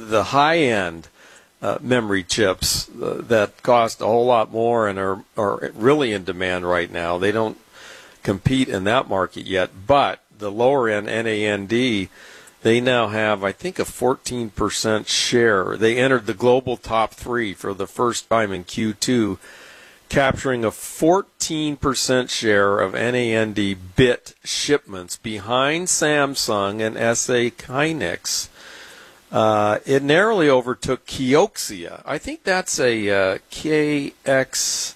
the high-end memory chips that cost a whole lot more and are really in demand right now. They don't compete in that market yet, but the lower-end NAND, they now have, I think, a 14% share. They entered the global top 3 for the first time in Q2, capturing a 14% share of NAND bit shipments behind Samsung and SA Hynix. It narrowly overtook Kioxia. I think that's a KXIAY.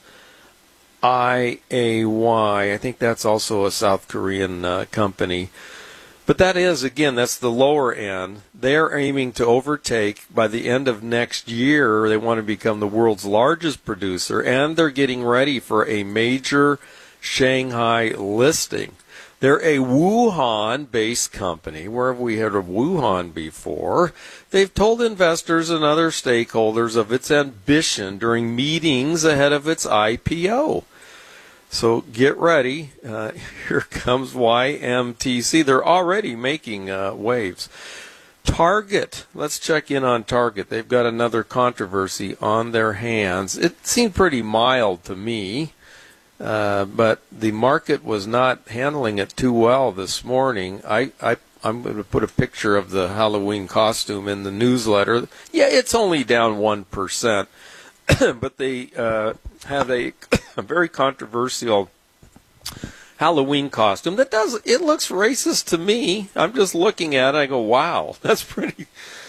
I think that's also a South Korean company. But that is, again, that's the lower end. They're aiming to overtake, by the end of next year, they want to become the world's largest producer, and they're getting ready for a major Shanghai listing. They're a Wuhan-based company. Where have we heard of Wuhan before? They've told investors and other stakeholders of its ambition during meetings ahead of its IPO. So get ready. Here comes YMTC. They're already making waves. Target. Let's check in on Target. They've got another controversy on their hands. It seemed pretty mild to me, but the market was not handling it too well this morning. I'm going to put a picture of the Halloween costume in the newsletter. Yeah, it's only down 1%. But they have a very controversial Halloween costume it looks racist to me. I'm just looking at it, I go, wow, that's pretty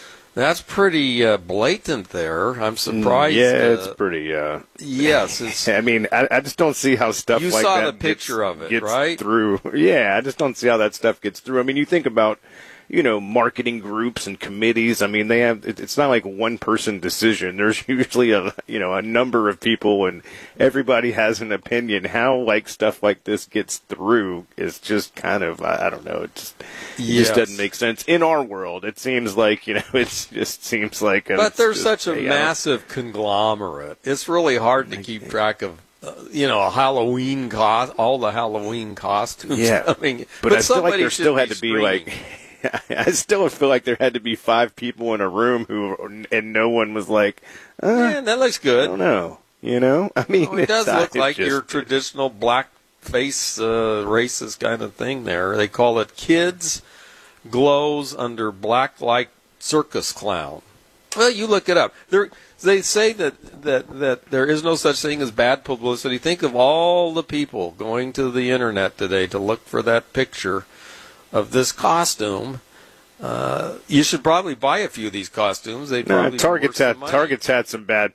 blatant there. I'm surprised. Yeah, it's pretty. Yes, it's. I mean, I just don't see how stuff like that. You saw the picture of it, gets right? Through. Yeah, I just don't see how that stuff gets through. I mean, you think about, marketing groups and committees. I mean, it's not like one person decision. There's usually a number of people, and everybody has an opinion. How stuff like this gets through is just kind of, I don't know. It just doesn't make sense in our world. It seems like, it just seems like. But there's such a massive conglomerate. It's really hard to keep track of. A Halloween all the Halloween costumes. Yeah, coming. But I feel like there still had to be I still feel like there had to be 5 people in a room and no one was like, yeah, that looks good. I don't know. I mean, it does look like your traditional black face racist kind of thing there. They call it Kids Glows Under Black Like Circus Clown. Well, you look it up. They say that there is no such thing as bad publicity. Think of all the people going to the internet today to look for that picture of this costume. You should probably buy a few of these costumes. Target's had some bad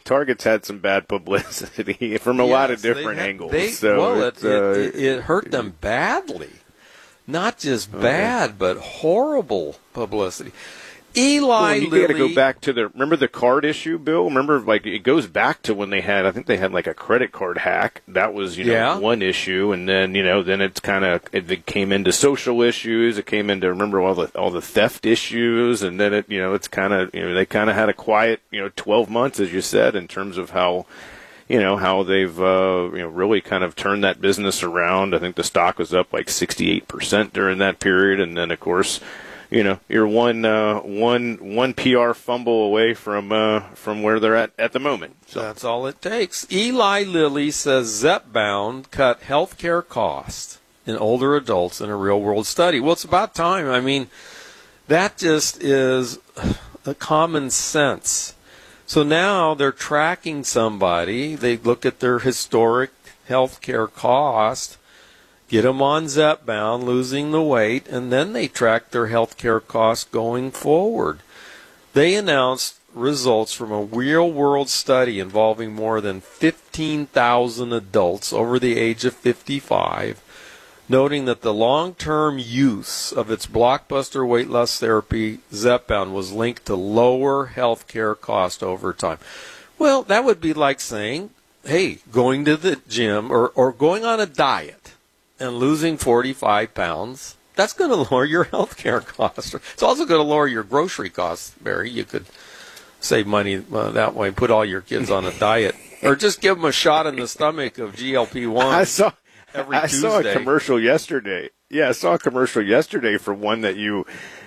publicity from a lot of different angles. It hurt them badly. Not just bad, but horrible publicity. Eli Lilly. You got to go back to remember the card issue, Bill? Remember, it goes back to when I think they had a credit card hack. That was, one issue. And then, then it's it came into social issues. It came into, remember, all the theft issues. And then it's they had a quiet, 12 months, as you said, in terms of how they've, really kind of turned that business around. I think the stock was up 68% during that period. And then, of course, you're one PR fumble away from where they're at the moment. So that's all it takes. Eli Lilly says Zepbound cut healthcare costs in older adults in a real-world study. Well, it's about time. I mean, that just is a common sense. So now they're tracking somebody. They look at their historic healthcare cost, get them on Zepbound, losing the weight, and then they track their health care costs going forward. They announced results from a real-world study involving more than 15,000 adults over the age of 55, noting that the long-term use of its blockbuster weight loss therapy, Zepbound, was linked to lower health care costs over time. Well, that would be like saying, hey, going to the gym or going on a diet and losing 45 pounds, that's going to lower your health care costs. It's also going to lower your grocery costs, Barry. You could save money that way, put all your kids on a diet, or just give them a shot in the stomach of GLP-1 I saw a commercial yesterday. Yeah, I saw a commercial yesterday for one that you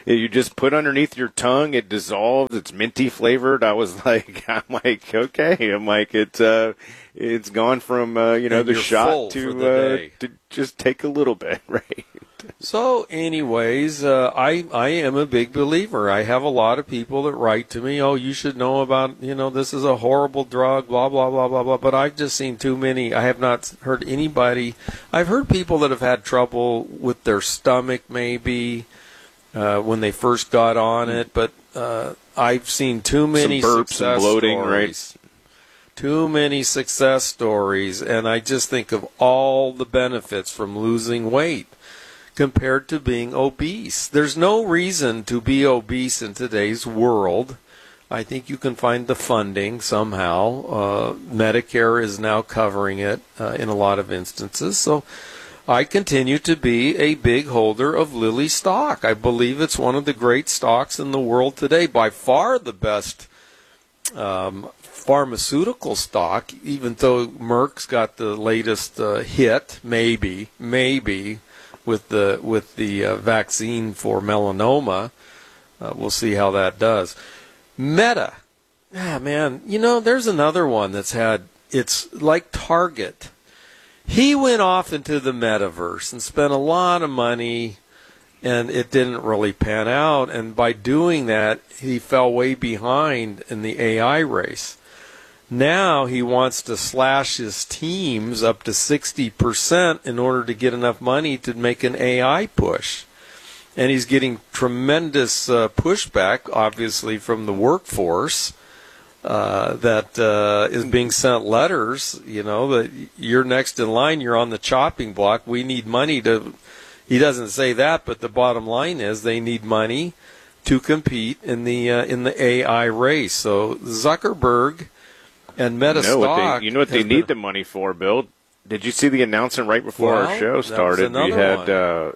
you just put underneath your tongue. It dissolves. It's minty flavored. I'm like, okay. I'm like, it's gone from the shot to just take a little bit, right? So, anyways, I am a big believer. I have a lot of people that write to me, oh, you should know about, this is a horrible drug, blah, blah, blah, blah, blah. But I've just seen too many. I have not heard anybody. I've heard people that have had trouble with their stomach maybe when they first got on it. But I've seen too many some burps success and bloating, stories. right? Too many success stories. And I just think of all the benefits from losing weight compared to being obese. There's no reason to be obese in today's world. I think you can find the funding somehow. Medicare is now covering it in a lot of instances. So I continue to be a big holder of Lilly stock. I believe it's one of the great stocks in the world today. By far the best pharmaceutical stock, even though Merck's got the latest hit, maybe, with the vaccine for melanoma. We'll see how that does. Meta. Man, there's another one it's like Target. He went off into the metaverse and spent a lot of money, and it didn't really pan out. And by doing that, he fell way behind in the AI race. Now he wants to slash his teams up to 60% in order to get enough money to make an AI push. And he's getting tremendous pushback, obviously, from the workforce that is being sent letters, that you're next in line, you're on the chopping block. We need money to... He doesn't say that, but the bottom line is they need money to compete in the AI race. So Zuckerberg and Meta stock. You know what they need the money for, Bill? Did you see the announcement right before our show started? We had the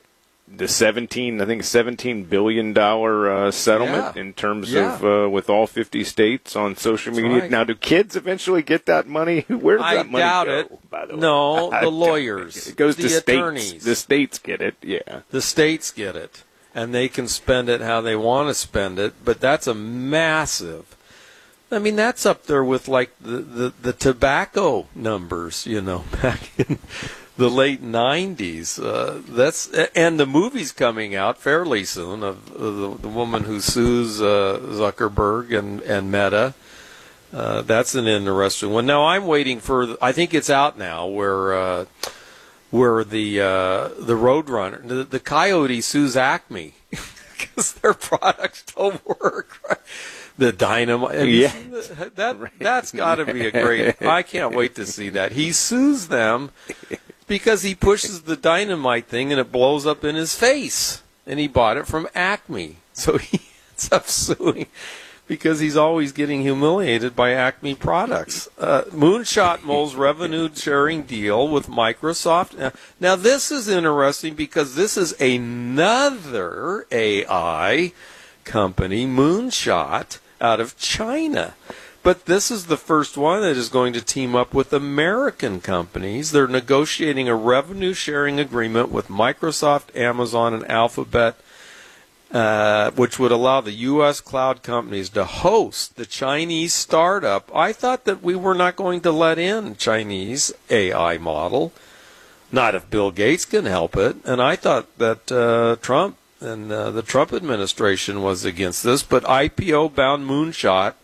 $17 billion settlement in terms of with all 50 states on social media. Right. Now, do kids eventually get that money? Where does that money go? I doubt it. By the way? No, the lawyers. It goes the to attorneys. States. The states get it, yeah. The states get it, and they can spend it how they want to spend it, but that's a massive... that's up there with like the tobacco numbers, back in the late 90s. And the movie's coming out fairly soon of the woman who sues Zuckerberg and Meta. That's an interesting one. Now I'm waiting for. I think it's out now where the Roadrunner, the Coyote sues Acme because their products don't work. Right? The dynamite. That's got to be a great. I can't wait to see that. He sues them because he pushes the dynamite thing and it blows up in his face. And he bought it from Acme. So he ends up suing because he's always getting humiliated by Acme products. Moonshot Mole's revenue sharing deal with Microsoft. Now this is interesting because this is another AI company, Moonshot, out of China. But this is the first one that is going to team up with American companies. They're negotiating a revenue-sharing agreement with Microsoft, Amazon, and Alphabet, which would allow the U.S. cloud companies to host the Chinese startup. I thought that we were not going to let in Chinese AI model, not if Bill Gates can help it. And I thought that Trump and the Trump administration was against this, but IPO-bound Moonshot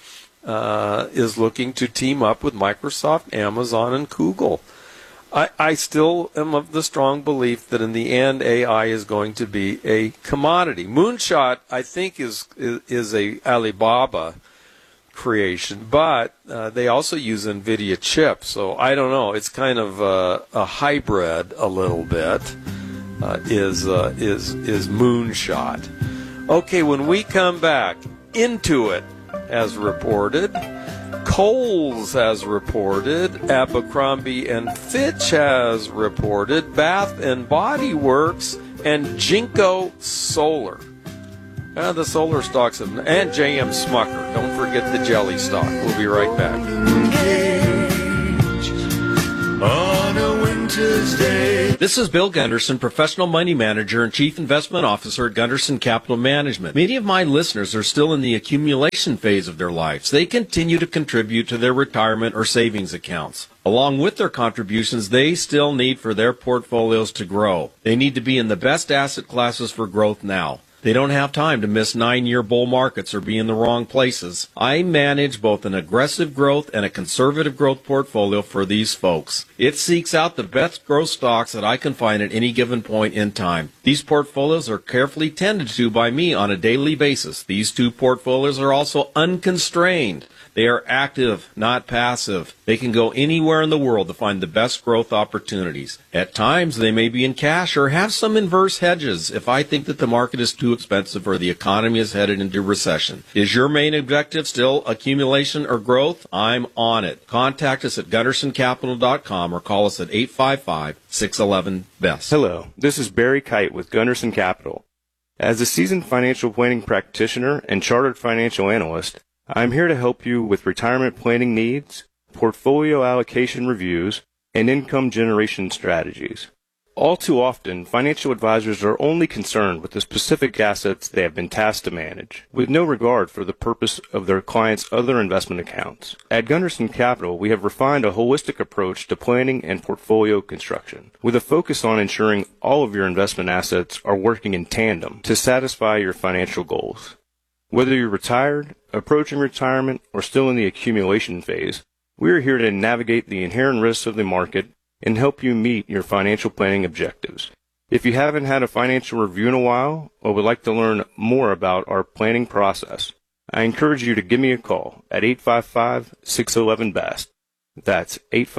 is looking to team up with Microsoft, Amazon, and Google. I still am of the strong belief that in the end, AI is going to be a commodity. Moonshot, I think, is a Alibaba creation, but they also use NVIDIA chips, so I don't know. It's kind of a hybrid a little bit. Is Moonshot. Okay, when we come back, Intuit has reported, Kohl's has reported, Abercrombie and Fitch has reported, Bath and Body Works, and Jinko Solar. The solar stocks have, and J.M. Smucker. Don't forget the jelly stock. We'll be right back. On a windy Tuesday. This is Bill Gunderson, Professional Money Manager and Chief Investment Officer at Gunderson Capital Management. Many of my listeners are still in the accumulation phase of their lives. They continue to contribute to their retirement or savings accounts. Along with their contributions, they still need for their portfolios to grow. They need to be in the best asset classes for growth now. They don't have time to miss 9-year bull markets or be in the wrong places. I manage both an aggressive growth and a conservative growth portfolio for these folks. It seeks out the best growth stocks that I can find at any given point in time. These portfolios are carefully tended to by me on a daily basis. These two portfolios are also unconstrained. They are active, not passive. They can go anywhere in the world to find the best growth opportunities. At times, they may be in cash or have some inverse hedges if I think that the market is too expensive or the economy is headed into recession. Is your main objective still accumulation or growth? I'm on it. Contact us at GundersonCapital.com or call us at 855-611-BEST. Hello, this is Barry Kite with Gunderson Capital. As a seasoned financial planning practitioner and chartered financial analyst, I'm here to help you with retirement planning needs, portfolio allocation reviews, and income generation strategies. All too often, financial advisors are only concerned with the specific assets they have been tasked to manage, with no regard for the purpose of their clients' other investment accounts. At Gunderson Capital, we have refined a holistic approach to planning and portfolio construction, with a focus on ensuring all of your investment assets are working in tandem to satisfy your financial goals. Whether you're retired, approaching retirement, or still in the accumulation phase, we are here to navigate the inherent risks of the market and help you meet your financial planning objectives. If you haven't had a financial review in a while or would like to learn more about our planning process, I encourage you to give me a call at 855-611-BEST. That's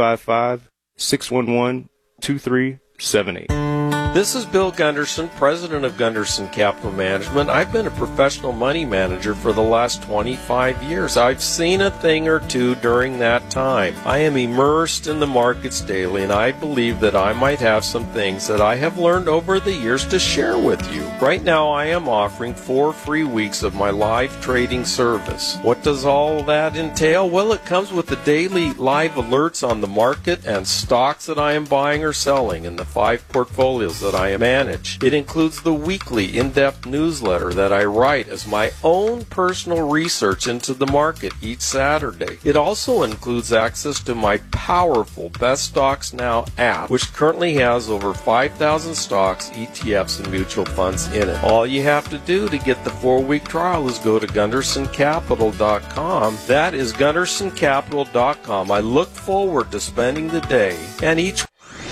855-611-2378. This is Bill Gunderson, President of Gunderson Capital Management. I've been a professional money manager for the last 25 years. I've seen a thing or two during that time. I am immersed in the markets daily, and I believe that I might have some things that I have learned over the years to share with you. Right now, I am offering 4 free weeks of my live trading service. What does all that entail? Well, it comes with the daily live alerts on the market and stocks that I am buying or selling in the 5 portfolios that I manage. It includes the weekly in-depth newsletter that I write as my own personal research into the market each Saturday. It also includes access to my powerful Best Stocks Now app, which currently has over 5,000 stocks, ETFs, and mutual funds in it. All you have to do to get the 4-week trial is go to GundersonCapital.com. That is GundersonCapital.com. I look forward to spending the day and each.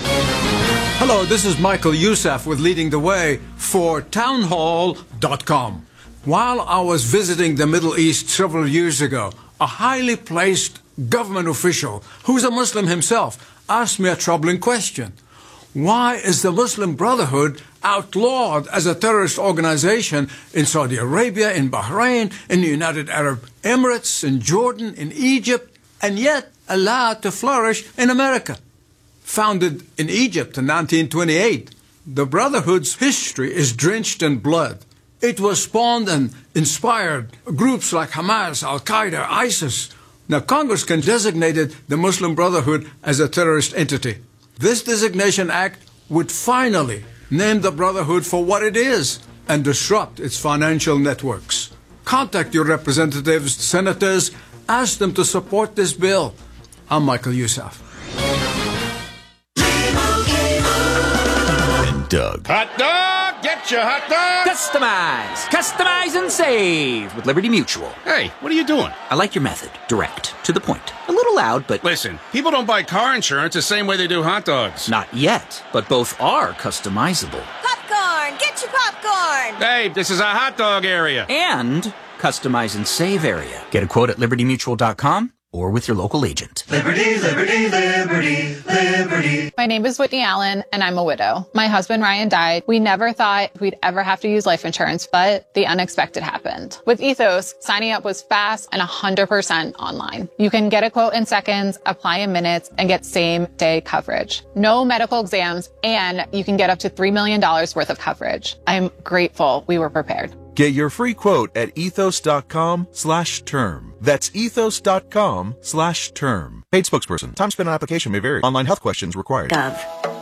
Hello, this is Michael Youssef with Leading the Way for Townhall.com. While I was visiting the Middle East several years ago, a highly placed government official, who's a Muslim himself, asked me a troubling question. Why is the Muslim Brotherhood outlawed as a terrorist organization in Saudi Arabia, in Bahrain, in the United Arab Emirates, in Jordan, in Egypt, and yet allowed to flourish in America? Founded in Egypt in 1928, the Brotherhood's history is drenched in blood. It was spawned and inspired groups like Hamas, Al-Qaeda, ISIS. Now, Congress can designate the Muslim Brotherhood as a terrorist entity. This designation act would finally name the Brotherhood for what it is and disrupt its financial networks. Contact your representatives, senators, ask them to support this bill. I'm Michael Youssef. Doug. Hot dog! Get your hot dog! Customize and save with Liberty Mutual. Hey, what are you doing? I like your method. Direct. To the point. A little loud, but... Listen, people don't buy car insurance the same way they do hot dogs. Not yet, but both are customizable. Popcorn! Get your popcorn! Hey, this is a hot dog area. And customize and save area. Get a quote at LibertyMutual.com or with your local agent. Liberty, liberty, liberty, liberty. My name is Whitney Allen, and I'm a widow. My husband, Ryan, died. We never thought we'd ever have to use life insurance, but the unexpected happened. With Ethos, signing up was fast and 100% online. You can get a quote in seconds, apply in minutes, and get same-day coverage. No medical exams, and you can get up to $3 million worth of coverage. I'm grateful we were prepared. Get your free quote at ethos.com/term. That's ethos.com/term. Paid spokesperson. Time spent on application may vary. Online health questions required. Gov.